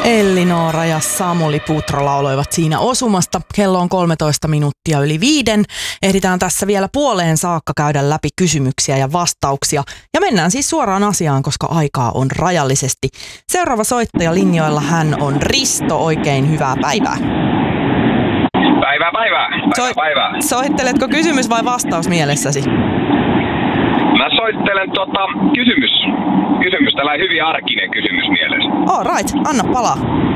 Elli-Noora ja Samuli Putro lauloivat siinä osumasta. Kello on 13 minuuttia yli 5. Ehditään tässä vielä puoleen saakka käydä läpi kysymyksiä ja vastauksia. Ja mennään siis suoraan asiaan, koska aikaa on rajallisesti. Seuraava soittaja linjoilla hän on Risto. Oikein hyvää päivää. Päivää. Soitteletko kysymys vai vastaus mielessäsi? Mä soittelen kysymys. Tällainen hyvin arkinen kysymys mielessä. All right, anna palaa.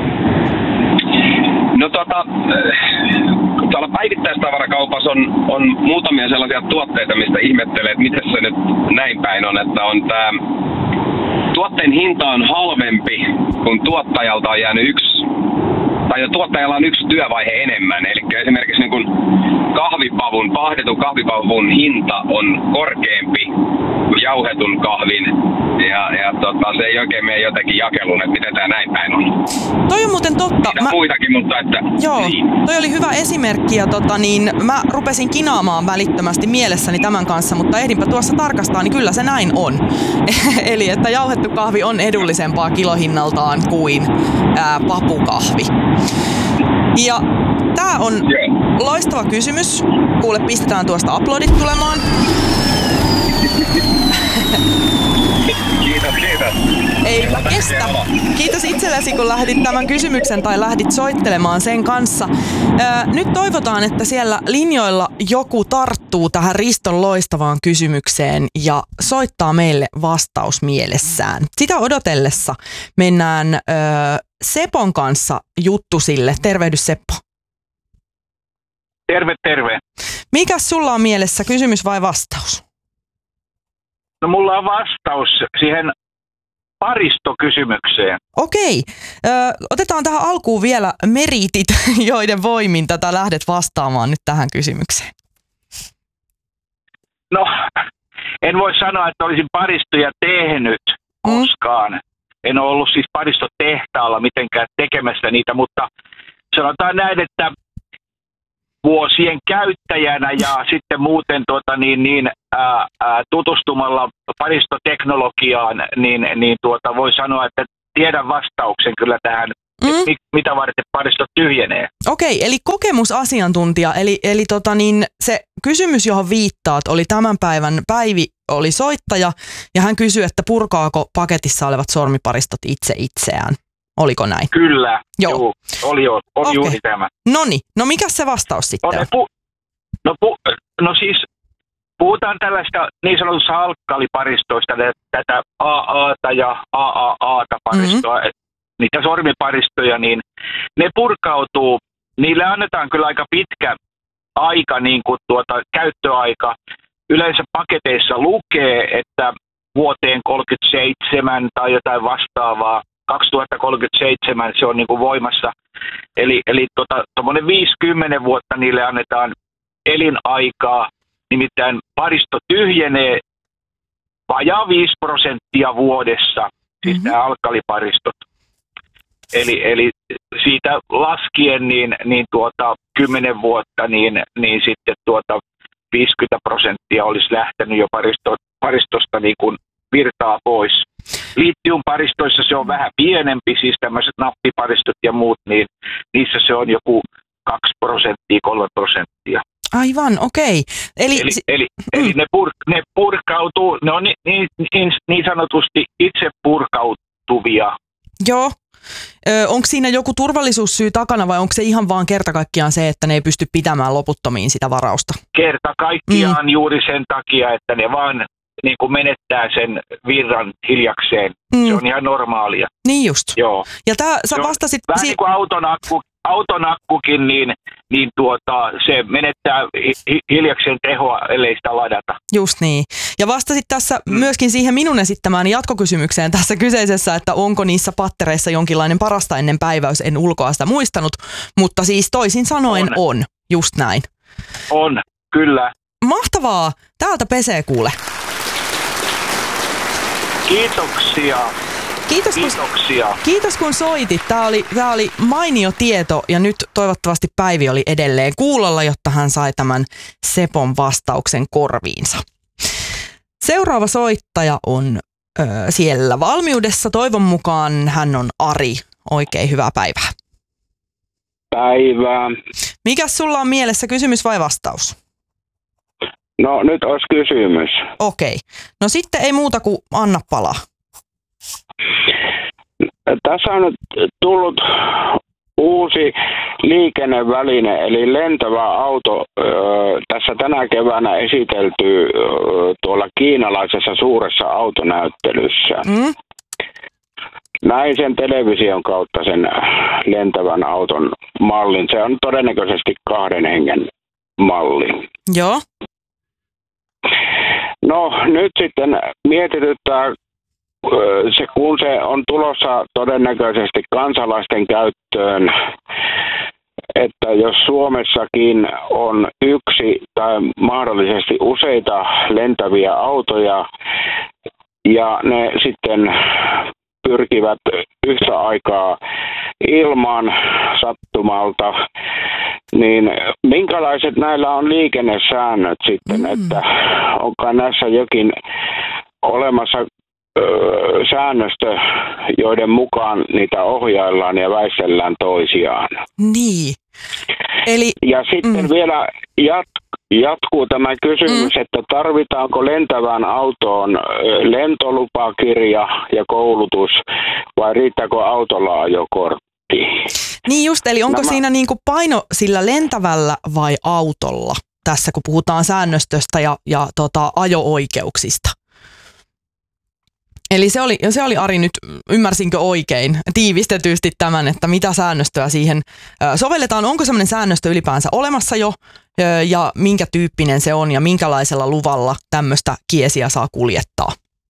No tuolla päivittäistavarakaupassa on muutamia sellaisia tuotteita, mistä ihmettelee, että miten se nyt näin päin on, että on tää tuotteen hinta on halvempi, kun tuottajalta on jäänyt tuottajalla on yksi työvaihe enemmän. Eli esimerkiksi niin kun pahdetun kahvipavun hinta on korkeampi kuin jauhetun kahvin. Ja se ei oikein mene jotenkin jakeluun, että miten tämä näin päin on. Toi on muuten totta. Muitakin, mutta että... Joo, niin. toi oli hyvä esimerkki ja mä rupesin kinaamaan välittömästi mielessäni tämän kanssa, mutta ehdinpä tuossa tarkastaa, niin kyllä se näin on. Eli että jauhettu kahvi on edullisempaa kilohinnaltaan kuin papukahvi. Ja tää on loistava kysymys. Kuule, pistetään tuosta aplodit tulemaan. Kiitos. Eipä kestä. Kiitos itsellesi, kun lähdit tämän kysymyksen tai lähdit soittelemaan sen kanssa. Nyt toivotaan, että siellä linjoilla joku tarttuu tähän Riston loistavaan kysymykseen ja soittaa meille vastaus mielessään. Sitä odotellessa mennään Sepon kanssa juttusille. Tervehdys Seppo. Terve. Mikäs sulla on mielessä, kysymys vai vastaus? No mulla on vastaus siihen paristokysymykseen. Okei. Otetaan tähän alkuun vielä meritit, joiden voimin tätä lähdet vastaamaan nyt tähän kysymykseen. No, en voi sanoa, että olisin paristoja tehnyt koskaan. En ole ollut siis paristotehtaalla mitenkään tekemässä niitä, mutta sanotaan näin, että vuosien käyttäjänä ja sitten muuten tutustumalla paristoteknologiaan, niin voi sanoa, että tiedän vastauksen kyllä tähän, mitä varten paristot tyhjenee. Okei, eli kokemusasiantuntija, eli se kysymys, johon viittaat, oli tämän päivän Päivi oli soittaja, ja hän kysyi, että purkaako paketissa olevat sormiparistot itse itseään. Oliko näin? Kyllä, joo. Oli juuri tämä. Noniin, no mikä se vastaus sitten on? Siis puhutaan tällaista niin sanotusta alkkaliparistoista, tätä AA:ta ja AAA:ta paristoa, niitä sormiparistoja, niin ne purkautuu, niille annetaan kyllä aika pitkä aika, niin kuin käyttöaika. Yleensä paketeissa lukee, että vuoteen 37 tai jotain vastaavaa, 2037 se on niin kuin voimassa. Eli tuommoinen 50 vuotta niille annetaan elinaikaa, nimittäin paristo tyhjenee vajaa 5% vuodessa, siis nämä alkaliparistot. Eli siitä laskien niin 10 vuotta, niin sitten 50% olisi lähtenyt jo paristosta niin kuin virtaa pois. Litiumparistoissa se on vähän pienempi, siis tämmöiset nappiparistot ja muut, niin niissä se on joku 2%, 3%. Aivan, okei. Eli ne purkautuu, ne on niin sanotusti itse purkautuvia. Joo. Onko siinä joku turvallisuussyy takana vai onko se ihan vaan kerta kaikkiaan se, että ne ei pysty pitämään loputtomiin sitä varausta? Kerta kaikkiaan juuri sen takia, että ne vaan niin kuin menettää sen virran hiljakseen. Se on ihan normaalia. Niin just. Joo. Ja sä vastasit... Vähän niin kuin auton akkukin, niin se menettää hiljakseen tehoa, ellei sitä ladata. Just niin. Ja vastasit tässä myöskin siihen minun esittämään jatkokysymykseen tässä kyseisessä, että onko niissä pattereissa jonkinlainen parasta ennen päiväys, en ulkoa sitä muistanut, mutta siis toisin sanoen on. Just näin. On, kyllä. Mahtavaa. Täältä pesee kuule. Kiitoksia. Kiitos kun soitit. Tää oli mainio tieto ja nyt toivottavasti Päivi oli edelleen kuulolla, jotta hän sai tämän Sepon vastauksen korviinsa. Seuraava soittaja on siellä valmiudessa. Toivon mukaan hän on Ari. Oikein hyvää päivää. Päivää. Mikäs sulla on mielessä, kysymys vai vastaus? No nyt olisi kysymys. Okei. No sitten ei muuta kuin anna palaa. Tässä on nyt tullut uusi liikenneväline, eli lentävä auto. Tässä tänä keväänä esitelty tuolla kiinalaisessa suuressa autonäyttelyssä. Näin sen television kautta sen lentävän auton mallin. Se on todennäköisesti 2 hengen malli. Joo. No nyt sitten mietityttää, kun se on tulossa todennäköisesti kansalaisten käyttöön, että jos Suomessakin on yksi tai mahdollisesti useita lentäviä autoja ja ne sitten pyrkivät yhtä aikaa ilmaan sattumalta, niin minkälaiset näillä on liikennesäännöt sitten, että onko näissä jokin olemassa säännöstö, joiden mukaan niitä ohjaillaan ja väistellään toisiaan. Niin. Eli, ja sitten vielä jatkuu tämä kysymys, että tarvitaanko lentävään autoon lentolupakirja ja koulutus vai riittääkö autolla ajokortti? Niin just, eli onko siinä niinku paino sillä lentävällä vai autolla tässä, kun puhutaan säännöstöstä ja ajo-oikeuksista? Eli se oli Ari nyt, ymmärsinkö oikein, tiivistetysti tämän, että mitä säännöstöä siihen sovelletaan. Onko semmoinen säännöstö ylipäänsä olemassa jo ja minkä tyyppinen se on ja minkälaisella luvalla tämmöistä kiesiä saa kuljettaa?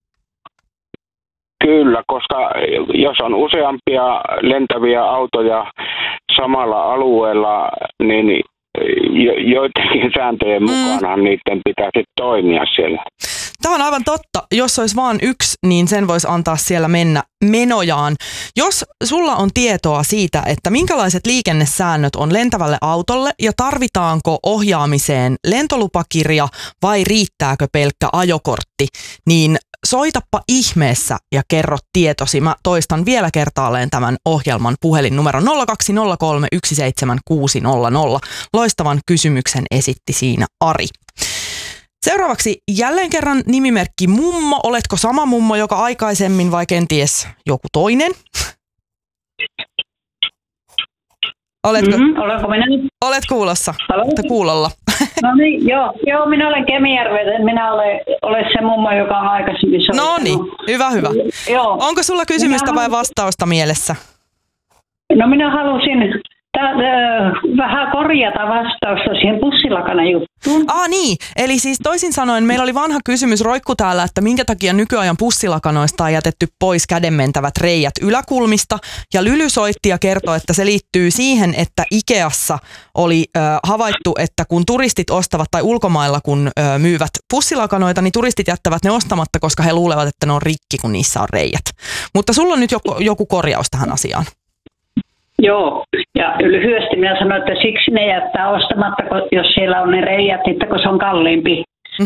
Kyllä, koska jos on useampia lentäviä autoja samalla alueella, niin joidenkin sääntöjen mukaanhan niiden pitäisi toimia siellä. Tämä on aivan totta. Jos olisi vain yksi, niin sen voisi antaa siellä mennä menojaan. Jos sulla on tietoa siitä, että minkälaiset liikennesäännöt on lentävälle autolle ja tarvitaanko ohjaamiseen lentolupakirja vai riittääkö pelkkä ajokortti, niin soitappa ihmeessä ja kerro tietosi. Mä toistan vielä kertaalleen tämän ohjelman puhelinnumero 020317600. Loistavan kysymyksen esitti siinä Ari. Seuraavaksi jälleen kerran nimimerkki Mummo. Oletko sama mummo joka aikaisemmin vai kenties joku toinen? Oletko? Olenko minä? Olet kuulossa. Kuulolla. No niin, joo, minä olen Kemijärveltä. Minä olen se mummo, joka on aikaisemmin soittanut. No niin, hyvä. Joo. Onko sulla kysymystä vai vastausta mielessä? No minä halusin vähän korjata vastausta siihen pussilakana-juttuun. Niin, eli siis toisin sanoen meillä oli vanha kysymys roikku täällä, että minkä takia nykyajan pussilakanoista on jätetty pois kädenmentävät reijät yläkulmista. Ja Lyly soitti ja kertoi, että se liittyy siihen, että Ikeassa oli havaittu, että kun turistit ostavat tai ulkomailla kun myyvät pussilakanoita, niin turistit jättävät ne ostamatta, koska he luulevat, että ne on rikki, kun niissä on reijät. Mutta sulla on nyt joku korjaus tähän asiaan. Joo, ja lyhyesti minä sanoin, että siksi ne jättää ostamatta, jos siellä on ne reijät, että kun se on kalliimpi.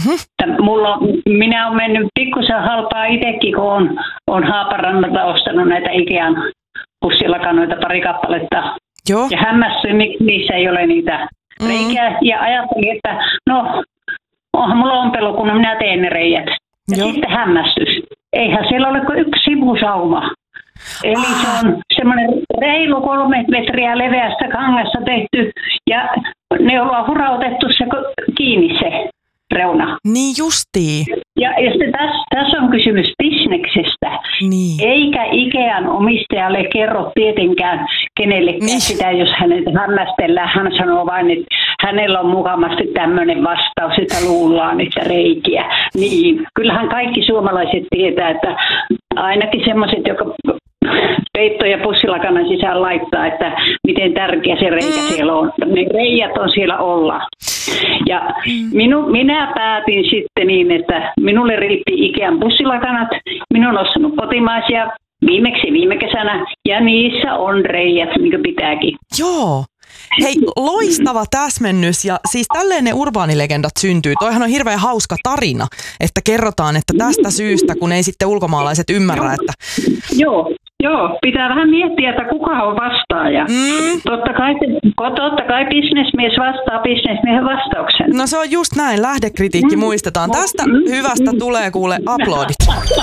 Minä olen mennyt pikkusen halpaa itsekin, kun olen Haaparannalta ostanut näitä Ikean pussilakanoita pari kappaletta. Joo. Ja hämmästyin, miksi niissä ei ole niitä reikiä. Ja ajattelin, että no, onhan mulla ompelu, kun minä teen ne reijät. Ja sitten hämmästys. Eihän siellä ole kuin yksi sivusauma. Eli se on semmoinen reilu 3 metriä leveästä kangasta tehty ja ne on hurautettu se kiinni se reuna. Niin justiin. Ja sitten tässä on kysymys bisneksestä. Niin. Eikä Ikean omistajalle kerro tietenkään kenellekään sitä, jos hänet hämmästellään. Hän sanoo vain, että hänellä on mukavasti tämmöinen vastaus, että luullaan, että reikiä. Niin, kyllähän kaikki suomalaiset tietää, että ainakin semmoiset, jotka peitto- ja pussilakanan sisään laittaa, että miten tärkeä se reikä siellä on. Ne reijät on siellä olla. Ja minä päätin sitten niin, että minulle riitti Ikean pussilakanat. Minä olen ostanut kotimaisia viimeksi viime kesänä ja niissä on reijät, niin kuin pitääkin. Joo. Hei, loistava täsmennys ja siis tälleen ne urbaanilegendat syntyy. Toihan on hirveän hauska tarina, että kerrotaan, että tästä syystä, kun ei sitten ulkomaalaiset ymmärrä, että... Joo. Joo, pitää vähän miettiä, että kuka on vastaaja. Totta kai bisnesmies vastaa bisnesmiehen vastauksen. No se on just näin, lähdekritiikki muistetaan. Tästä hyvästä tulee kuule aplodit.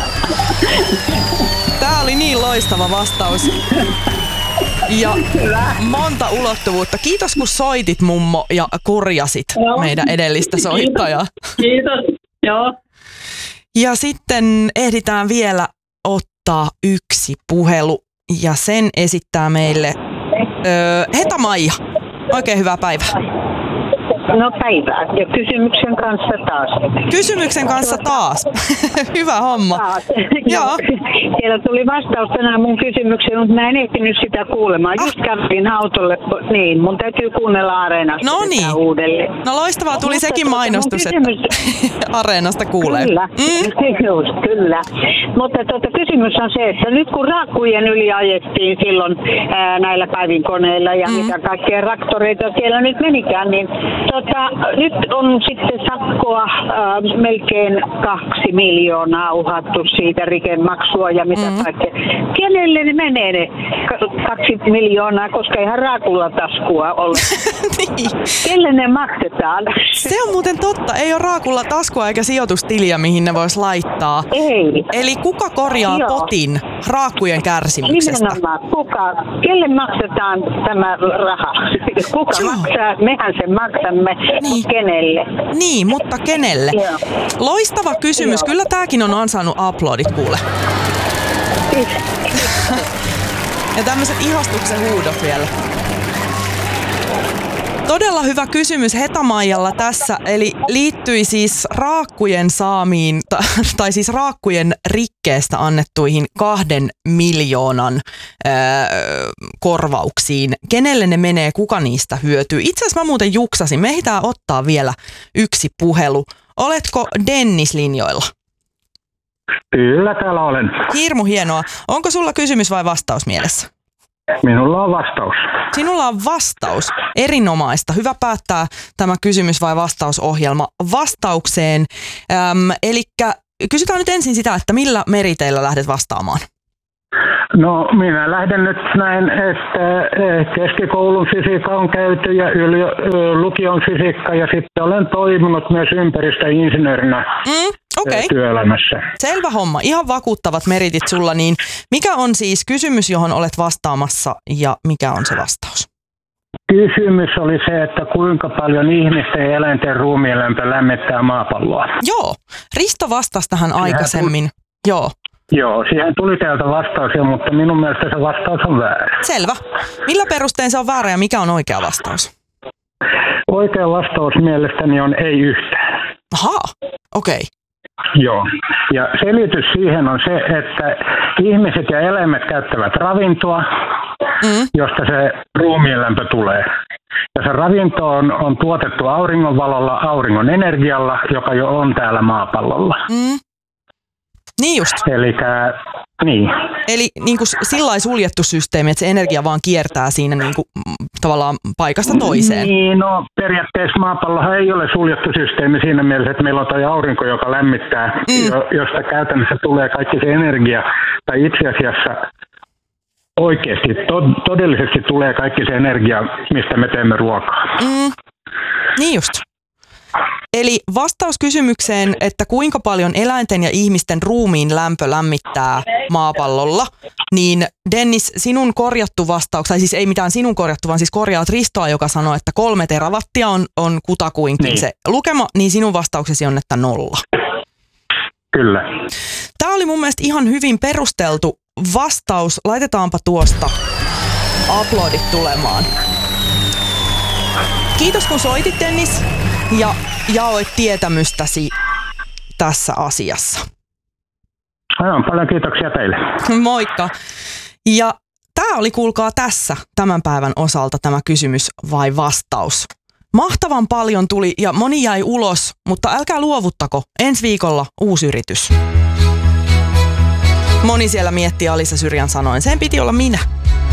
Tää oli niin loistava vastaus. Ja monta ulottuvuutta. Kiitos kun soitit, mummo, ja korjasit meidän edellistä soittajaa. Kiitos. Joo. Ja sitten ehditään vielä ottaa yksi puhelu, ja sen esittää meille Heta-Maija. Oikein hyvää päivää. No päivää. Ja kysymyksen kanssa taas. Kysymyksen kanssa taas. Hyvä homma. Joo. Siellä tuli vastaus tänään mun kysymykseen, mutta mä en ehtinyt sitä kuulemaan. Just kävin autolle, niin mun täytyy kuunnella Areenasta uudelleen. No loistavaa, tuli sekin mainostus, että Areenasta kuulee. Kyllä, just, kyllä. Mutta kysymys on se, että nyt kun raakkujen yli ajettiin silloin näillä päivinkoneilla ja mitä kaikkea traktoreita siellä nyt menikään, niin nyt on sitten sakkoa melkein 2 miljoonaa uhattu siitä rikemaksua ja mitä kaikkea. Kenelle ne menee ne 2 miljoonaa, koska ihan raakulla taskua ole. Niin. Kelle ne maksetaan? Se on muuten totta. Ei ole raakulla taskua eikä sijoitustiliä, mihin ne vois laittaa. Ei. Eli kuka korjaa potin raakkujen kärsimyksestä? Nimenomaan. Kelle maksetaan tämä raha? Kuka maksaa? Mehän sen maksamme. Niin. Kenelle? Niin, mutta kenelle? Joo. Loistava kysymys. Kyllä tääkin on ansainnut aplodit, kuule. Ja tämmöiset ihastuksen huudot vielä. Todella hyvä kysymys Heta-Maijalla tässä, eli liittyi siis raakkujen saamiin, tai siis raakkujen rikkeestä annettuihin 2 miljoonan korvauksiin. Kenelle ne menee, kuka niistä hyötyy? Itse asiassa mä muuten juksasin, me ehditään ottaa vielä yksi puhelu. Oletko Dennis linjoilla? Kyllä, täällä olen. Hirmu hienoa. Onko sulla kysymys vai vastaus mielessä? Minulla on vastaus. Sinulla on vastaus. Erinomaista. Hyvä päättää tämä kysymys vai vastausohjelma vastaukseen. Elikkä kysytään nyt ensin sitä, että millä meriteillä lähdet vastaamaan? No minä lähden nyt näin, että keskikoulun fysiikka on käyty ja lukion fysiikka ja sitten olen toiminut myös ympäristöinsinöörinä työelämässä. Selvä homma. Ihan vakuuttavat meritit sulla. Niin mikä on siis kysymys, johon olet vastaamassa ja mikä on se vastaus? Kysymys oli se, että kuinka paljon ihmisten ja eläinten ruumiinlämpö lämmittää maapalloa. Joo. Risto vastasi tähän aikaisemmin. Joo, siihen tuli täältä vastaus, mutta minun mielestä se vastaus on väärä. Selvä. Millä perustein se on väärä ja mikä on oikea vastaus? Oikea vastaus mielestäni on ei yhtään. Ahaa, okei. Joo, ja selitys siihen on se, että ihmiset ja eläimet käyttävät ravintoa, josta se ruumiinlämpö tulee. Ja se ravinto on tuotettu auringonvalolla, auringon energialla, joka jo on täällä maapallolla. Niin just. Eli niin kuin sillain suljettu systeemi, että se energia vaan kiertää siinä niin kuin, tavallaan paikasta toiseen. Niin, no periaatteessa maapallohan ei ole suljettu systeemi siinä mielessä, että meillä on toi aurinko, joka lämmittää, josta käytännössä tulee kaikki se energia, tai itse asiassa oikeasti, todellisesti tulee kaikki se energia, mistä me teemme ruokaa. Niin just. Eli vastaus kysymykseen, että kuinka paljon eläinten ja ihmisten ruumiin lämpö lämmittää maapallolla, niin Dennis, sinun korjattu vastaus, tai siis ei mitään sinun korjattu, vaan siis korjaat Ristoa, joka sanoo, että 3 terawattia on kutakuinkin se lukema, niin sinun vastauksesi on, että 0. Kyllä. Tämä oli mun mielestä ihan hyvin perusteltu vastaus. Laitetaanpa tuosta aplodit tulemaan. Kiitos kun soitit, Dennis, ja jaoit tietämystäsi tässä asiassa. Paljon kiitoksia teille. Moikka. Ja tämä oli, kuulkaa, tässä tämän päivän osalta tämä kysymys vai vastaus. Mahtavan paljon tuli ja moni jäi ulos, mutta älkää luovuttako. Ensi viikolla uusi yritys. Moni siellä miettii Alisa Syrjän sanoin. Sen piti olla minä.